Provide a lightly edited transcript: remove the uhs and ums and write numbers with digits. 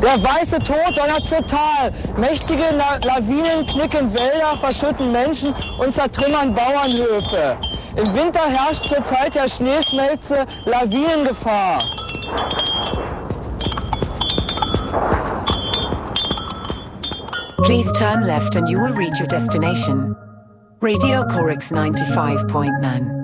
Der weiße Tod donnert zur Tal. Mächtige Lawinen knicken Wälder, verschütten Menschen und zertrümmern Bauernhöfe. Im Winter herrscht zur Zeit der Schneeschmelze Lawinengefahr. Please turn left and you will reach your destination. Radio Chorix 95.9.